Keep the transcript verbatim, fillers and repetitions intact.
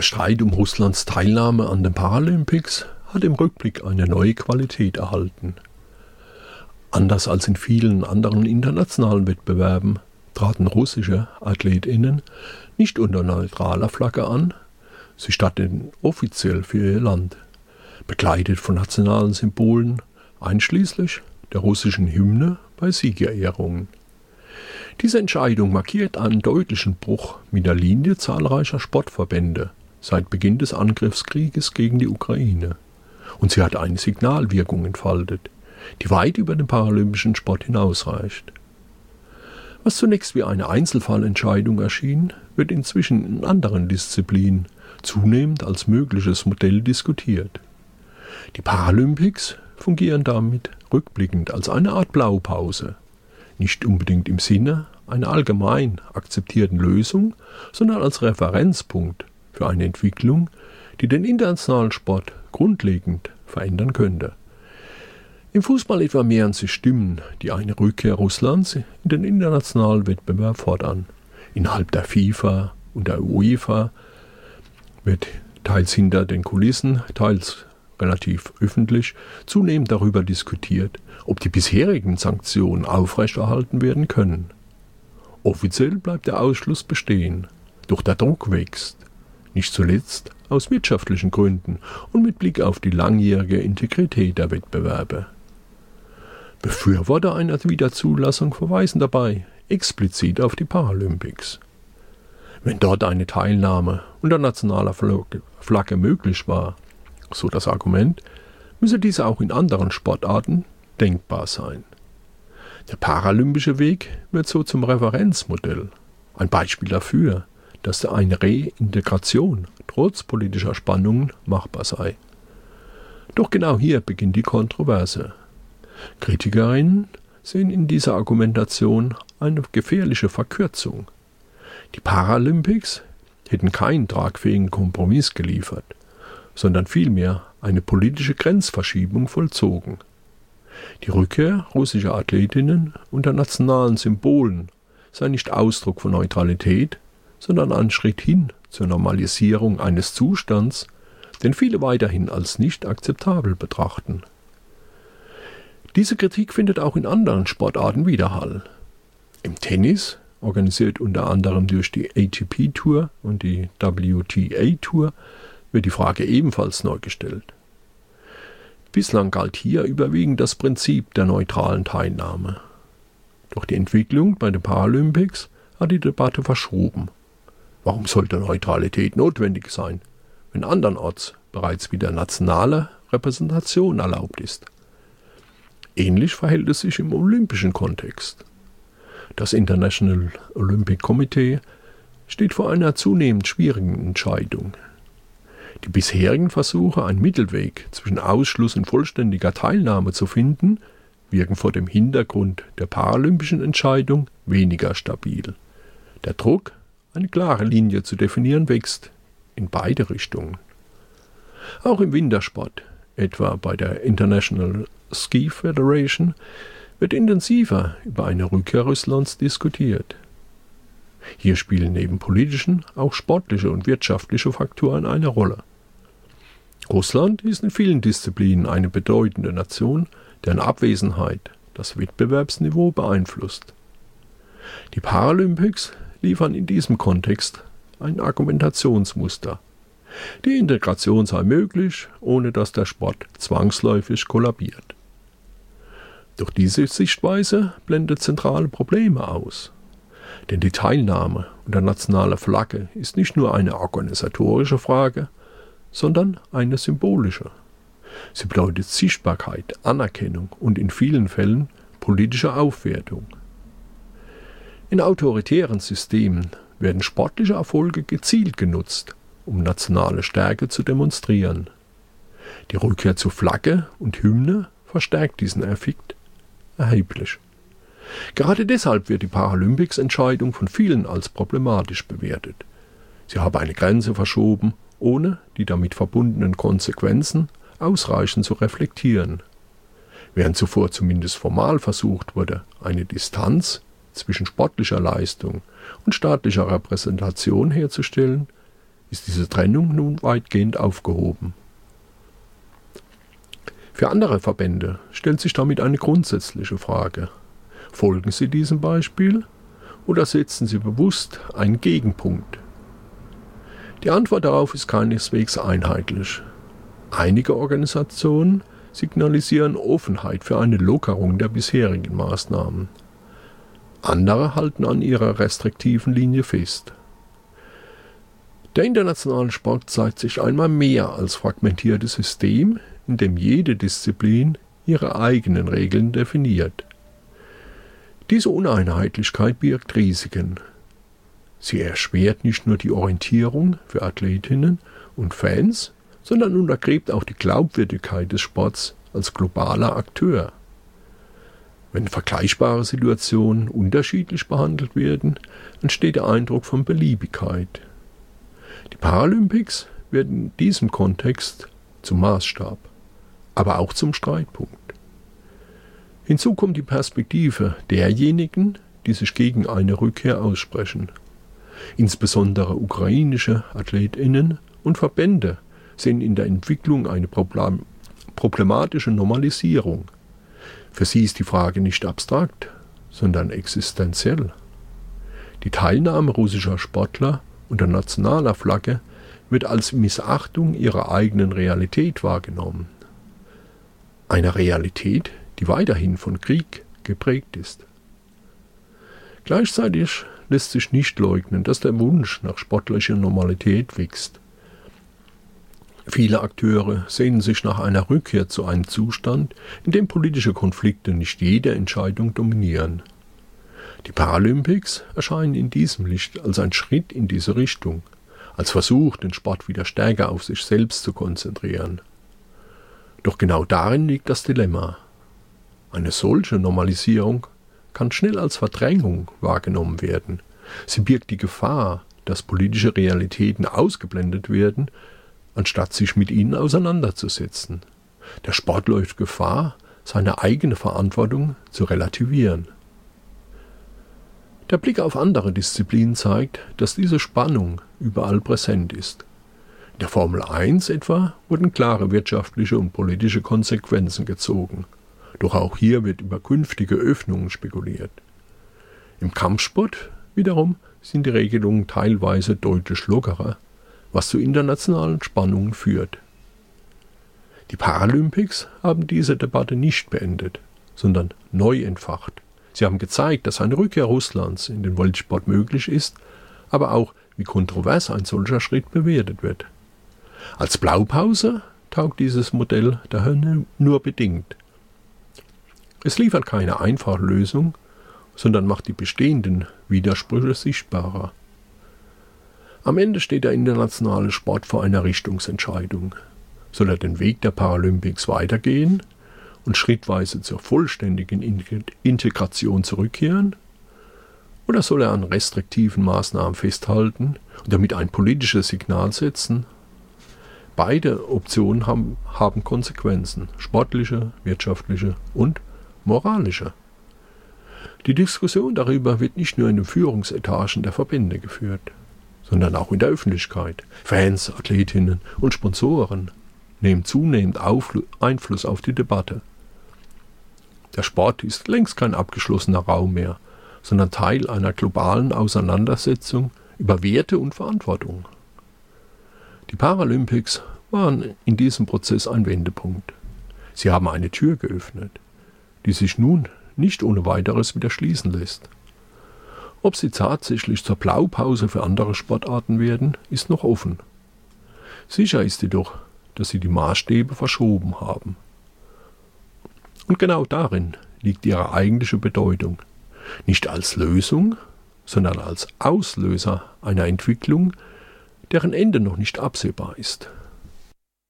Der Streit um Russlands Teilnahme an den Paralympics hat im Rückblick eine neue Qualität erhalten. Anders als in vielen anderen internationalen Wettbewerben traten russische AthletInnen nicht unter neutraler Flagge an, sie starteten offiziell für ihr Land, begleitet von nationalen Symbolen, einschließlich der russischen Hymne bei Siegerehrungen. Diese Entscheidung markiert einen deutlichen Bruch mit der Linie zahlreicher Sportverbände seit Beginn des Angriffskrieges gegen die Ukraine. Und sie hat eine Signalwirkung entfaltet, die weit über den paralympischen Sport hinausreicht. Was zunächst wie eine Einzelfallentscheidung erschien, wird inzwischen in anderen Disziplinen zunehmend als mögliches Modell diskutiert. Die Paralympics fungieren damit rückblickend als eine Art Blaupause, nicht unbedingt im Sinne einer allgemein akzeptierten Lösung, sondern als Referenzpunkt für eine Entwicklung, die den internationalen Sport grundlegend verändern könnte. Im Fußball etwa mehren sich Stimmen, die eine Rückkehr Russlands in den internationalen Wettbewerb fordern. Innerhalb der FIFA und der UEFA wird teils hinter den Kulissen, teils relativ öffentlich, zunehmend darüber diskutiert, ob die bisherigen Sanktionen aufrechterhalten werden können. Offiziell bleibt der Ausschluss bestehen, doch der Druck wächst, nicht zuletzt aus wirtschaftlichen Gründen und mit Blick auf die langjährige Integrität der Wettbewerbe. Befürworter einer Wiederzulassung verweisen dabei explizit auf die Paralympics. Wenn dort eine Teilnahme unter nationaler Flagge möglich war, so das Argument, müsse diese auch in anderen Sportarten denkbar sein. Der paralympische Weg wird so zum Referenzmodell, ein Beispiel dafür, dass eine Reintegration trotz politischer Spannungen machbar sei. Doch genau hier beginnt die Kontroverse. Kritikerinnen sehen in dieser Argumentation eine gefährliche Verkürzung. Die Paralympics hätten keinen tragfähigen Kompromiss geliefert, sondern vielmehr eine politische Grenzverschiebung vollzogen. Die Rückkehr russischer Athletinnen unter nationalen Symbolen sei nicht Ausdruck von Neutralität, sondern ein Schritt hin zur Normalisierung eines Zustands, den viele weiterhin als nicht akzeptabel betrachten. Diese Kritik findet auch in anderen Sportarten Widerhall. Im Tennis, organisiert unter anderem durch die A T P Tour und die W T A Tour, wird die Frage ebenfalls neu gestellt. Bislang galt hier überwiegend das Prinzip der neutralen Teilnahme. Doch die Entwicklung bei den Paralympics hat die Debatte verschoben. Warum sollte Neutralität notwendig sein, wenn andernorts bereits wieder nationale Repräsentation erlaubt ist? Ähnlich verhält es sich im olympischen Kontext. Das International Olympic Committee steht vor einer zunehmend schwierigen Entscheidung. Die bisherigen Versuche, einen Mittelweg zwischen Ausschluss und vollständiger Teilnahme zu finden, wirken vor dem Hintergrund der paralympischen Entscheidung weniger stabil. Der Druck, eine klare Linie zu definieren, wächst in beide Richtungen. Auch im Wintersport, etwa bei der International Ski Federation, wird intensiver über eine Rückkehr Russlands diskutiert. Hier spielen neben politischen auch sportliche und wirtschaftliche Faktoren eine Rolle. Russland ist in vielen Disziplinen eine bedeutende Nation, deren Abwesenheit das Wettbewerbsniveau beeinflusst. Die Paralympics liefern in diesem Kontext ein Argumentationsmuster. Die Integration sei möglich, ohne dass der Sport zwangsläufig kollabiert. Doch diese Sichtweise blendet zentrale Probleme aus. Denn die Teilnahme unter nationaler Flagge ist nicht nur eine organisatorische Frage, sondern eine symbolische. Sie bedeutet Sichtbarkeit, Anerkennung und in vielen Fällen politische Aufwertung. In autoritären Systemen werden sportliche Erfolge gezielt genutzt, um nationale Stärke zu demonstrieren. Die Rückkehr zu Flagge und Hymne verstärkt diesen Effekt erheblich. Gerade deshalb wird die Paralympics-Entscheidung von vielen als problematisch bewertet. Sie habe eine Grenze verschoben, ohne die damit verbundenen Konsequenzen ausreichend zu reflektieren. Während zuvor zumindest formal versucht wurde, eine Distanz zwischen sportlicher Leistung und staatlicher Repräsentation herzustellen, ist diese Trennung nun weitgehend aufgehoben. Für andere Verbände stellt sich damit eine grundsätzliche Frage. Folgen sie diesem Beispiel oder setzen sie bewusst einen Gegenpunkt? Die Antwort darauf ist keineswegs einheitlich. Einige Organisationen signalisieren Offenheit für eine Lockerung der bisherigen Maßnahmen. Andere halten an ihrer restriktiven Linie fest. Der internationale Sport zeigt sich einmal mehr als fragmentiertes System, in dem jede Disziplin ihre eigenen Regeln definiert. Diese Uneinheitlichkeit birgt Risiken. Sie erschwert nicht nur die Orientierung für Athletinnen und Fans, sondern untergräbt auch die Glaubwürdigkeit des Sports als globaler Akteur. Wenn vergleichbare Situationen unterschiedlich behandelt werden, entsteht der Eindruck von Beliebigkeit. Die Paralympics werden in diesem Kontext zum Maßstab, aber auch zum Streitpunkt. Hinzu kommt die Perspektive derjenigen, die sich gegen eine Rückkehr aussprechen. Insbesondere ukrainische AthletInnen und Verbände sehen in der Entwicklung eine problematische Normalisierung. Für sie ist die Frage nicht abstrakt, sondern existenziell. Die Teilnahme russischer Sportler unter nationaler Flagge wird als Missachtung ihrer eigenen Realität wahrgenommen. Eine Realität, die weiterhin von Krieg geprägt ist. Gleichzeitig lässt sich nicht leugnen, dass der Wunsch nach sportlicher Normalität wächst. Viele Akteure sehnen sich nach einer Rückkehr zu einem Zustand, in dem politische Konflikte nicht jede Entscheidung dominieren. Die Paralympics erscheinen in diesem Licht als ein Schritt in diese Richtung, als Versuch, den Sport wieder stärker auf sich selbst zu konzentrieren. Doch genau darin liegt das Dilemma. Eine solche Normalisierung kann schnell als Verdrängung wahrgenommen werden. Sie birgt die Gefahr, dass politische Realitäten ausgeblendet werden, anstatt sich mit ihnen auseinanderzusetzen. Der Sport läuft Gefahr, seine eigene Verantwortung zu relativieren. Der Blick auf andere Disziplinen zeigt, dass diese Spannung überall präsent ist. In der Formel eins etwa wurden klare wirtschaftliche und politische Konsequenzen gezogen. Doch auch hier wird über künftige Öffnungen spekuliert. Im Kampfsport wiederum sind die Regelungen teilweise deutlich lockerer, was zu internationalen Spannungen führt. Die Paralympics haben diese Debatte nicht beendet, sondern neu entfacht. Sie haben gezeigt, dass eine Rückkehr Russlands in den Weltsport möglich ist, aber auch, wie kontrovers ein solcher Schritt bewertet wird. Als Blaupause taugt dieses Modell daher nur bedingt. Es liefert keine einfache Lösung, sondern macht die bestehenden Widersprüche sichtbarer. Am Ende steht der internationale Sport vor einer Richtungsentscheidung. Soll er den Weg der Paralympics weitergehen und schrittweise zur vollständigen Integration zurückkehren? Oder soll er an restriktiven Maßnahmen festhalten und damit ein politisches Signal setzen? Beide Optionen haben, haben Konsequenzen, sportliche, wirtschaftliche und moralische. Die Diskussion darüber wird nicht nur in den Führungsetagen der Verbände geführt, sondern auch in der Öffentlichkeit. Fans, Athletinnen und Sponsoren nehmen zunehmend Auflu- Einfluss auf die Debatte. Der Sport ist längst kein abgeschlossener Raum mehr, sondern Teil einer globalen Auseinandersetzung über Werte und Verantwortung. Die Paralympics waren in diesem Prozess ein Wendepunkt. Sie haben eine Tür geöffnet, die sich nun nicht ohne weiteres wieder schließen lässt. Ob sie tatsächlich zur Blaupause für andere Sportarten werden, ist noch offen. Sicher ist jedoch, dass sie die Maßstäbe verschoben haben. Und genau darin liegt ihre eigentliche Bedeutung. Nicht als Lösung, sondern als Auslöser einer Entwicklung, deren Ende noch nicht absehbar ist.